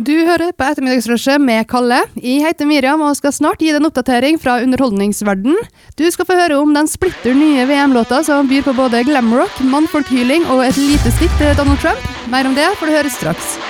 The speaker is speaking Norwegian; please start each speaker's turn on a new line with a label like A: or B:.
A: Du hører på ettermiddagsrushet med Kalle. Jeg heter Miriam og skal snart gi deg en oppdatering fra underholdningsverden. Du skal få høre om den splitter nye VM-låta som byr på både glamrock, mannfolkhyling og et lite stikk til Donald Trump. Mer om det får du høre straks.